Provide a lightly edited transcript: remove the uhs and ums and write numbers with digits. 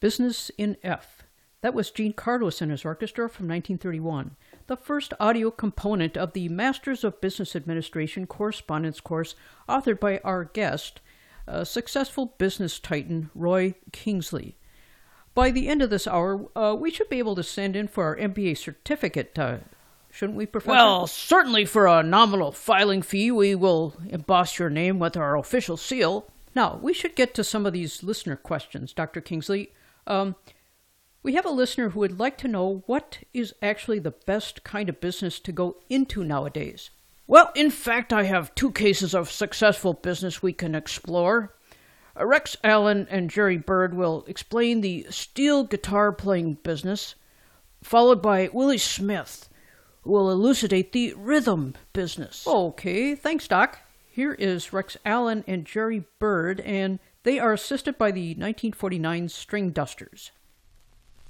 Business in F. That was Gene Carlos and his orchestra from 1931, the first audio component of the Masters of Business Administration correspondence course authored by our guest, a successful business titan, Roy Kingsley. By the end of this hour, we should be able to send in for our MBA certificate, shouldn't we, Professor? Well, certainly for a nominal filing fee, we will emboss your name with our official seal. Now, we should get to some of these listener questions, Dr. Kingsley. We have a listener who would like to know what is actually the best kind of business to go into nowadays. Well, in fact, I have two cases of successful business we can explore. Rex Allen and Jerry Bird will explain the steel guitar playing business, followed by Willie Smith, who will elucidate the rhythm business. Okay, thanks, Doc. Here is Rex Allen and Jerry Bird, and they are assisted by the 1949 String Dusters.